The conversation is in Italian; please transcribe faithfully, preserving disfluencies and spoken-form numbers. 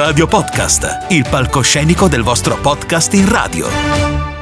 Radio Podcast, il palcoscenico del vostro podcast in radio.